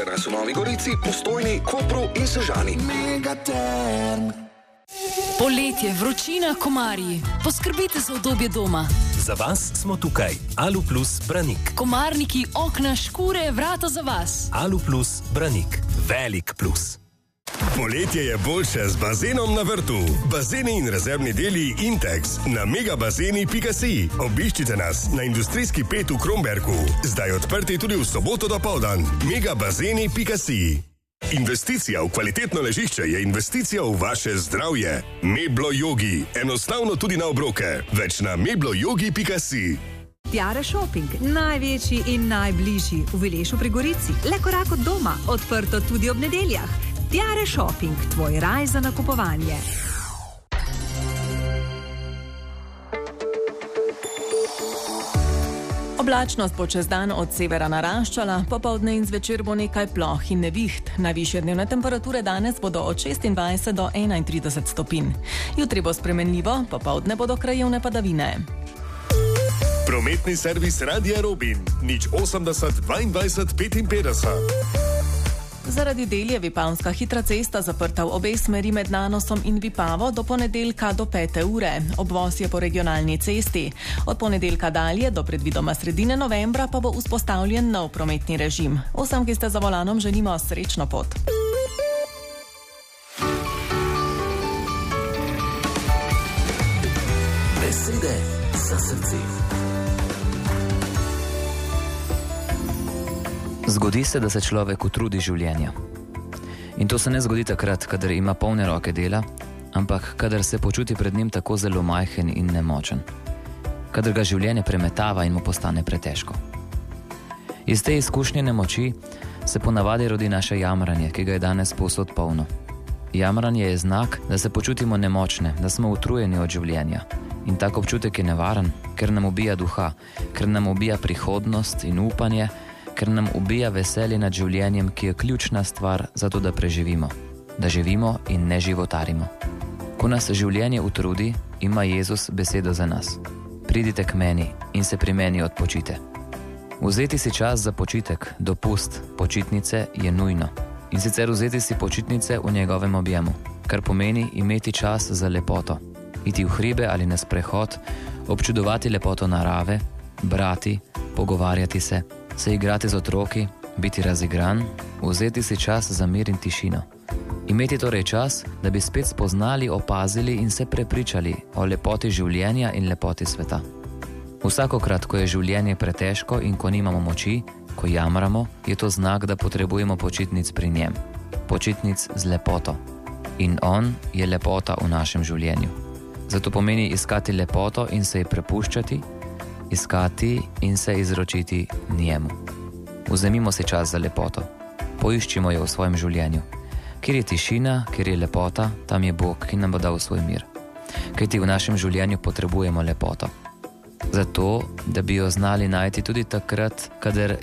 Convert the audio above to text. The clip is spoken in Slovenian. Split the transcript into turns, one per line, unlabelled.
Najdete nas v Novi Gorici, Postojni, Kopru in Sežani. Megaterm.
Poletje, vročina, komarji. Poskrbite za udobje doma.
Za vas smo tukaj. Alu Plus Branik.
Komarniki, okna, škure, vrata za vas.
Alu Plus Branik. Velik plus.
Poletje je boljše z bazenom na vrtu. Bazeni in rezervni deli Intex na megabazeni.si. Obiščite nas na industrijski 5 v Kromberku. Zdaj odprti tudi v soboto dopoldan. megabazeni.si. Investicija v kvalitetno ležišče je investicija v vaše zdravje. Meblo Yogi. Enostavno tudi na obroke. Več na mebloyogi.si.
Tiare Shopping, največji in najbližji v Vilešu pri Gorici. Le korak od doma, odprto tudi ob nedeljah. Tiare Shopping, tvoj raj za nakupovanje.
Oblačnost bo čez dan od severa naraščala, popoldne in zvečer bo nekaj ploh in neviht. Najvišje dnevne temperature danes bodo od 26 do 31 stopinj. Jutri bo spremenljivo, popoldne bodo krajevne padavine.
Prometni servis Radia Robin. 080 22 55.
Zaradi del je Vipavska hitra cesta zaprta v obe smeri med Nanosom in Vipavo do ponedeljka do 5. ure. Obvoz je po regionalni cesti. Od ponedeljka dalje do predvidoma sredine novembra pa bo vzpostavljen nov prometni režim. Vsem, ki ste za volanom, želimo srečno pot.
Besede za srce.
Zgodi se, da se človek utrudi življenja. In to se ne zgodi takrat, kadar ima polne roke dela, ampak kadar se počuti pred njim tako zelo majhen in nemočen. Kadar ga življenje premetava in mu postane pretežko. Iz te izkušnje nemoči se ponavadi rodi naše jamranje, ki ga je danes povsod polno. Jamranje je znak, da se počutimo nemočne, da smo utrujeni od življenja. In tak občutek je nevaren, ker nam ubija duha, ker nam ubija prihodnost in upanje, ker nam ubija veselje nad življenjem, ki je ključna stvar za to, da preživimo, da živimo in ne životarimo. Ko nas življenje utrudi, ima Jezus besedo za nas. Pridite k meni in se pri meni odpočite. Vzeti si čas za počitek, dopust, počitnice je nujno. In sicer vzeti si počitnice v njegovem objemu, kar pomeni imeti čas za lepoto, iti v hribe ali na sprehod, občudovati lepoto narave, brati, pogovarjati se igrati z otroki, biti razigran, vzeti si čas za mir in tišino. Imeti torej čas, da bi spet spoznali, opazili in se prepričali o lepoti življenja in lepoti sveta. Vsakokrat, ko je življenje pretežko in ko nimamo moči, ko jamramo, je to znak, da potrebujemo počitnic pri njem. Počitnic z lepoto. In on je lepota v našem življenju. Zato pomeni iskati lepoto in se ji prepuščati, iskati in se izročiti njemu. Vzemimo si čas za lepoto. Poiščimo jo v svojem življenju. Kjer je tišina, kjer je lepota, tam je Bog, ki nam bo dal svoj mir. Kajti v našem življenju potrebujemo lepoto. Zato, da bi jo znali najti tudi takrat, kadar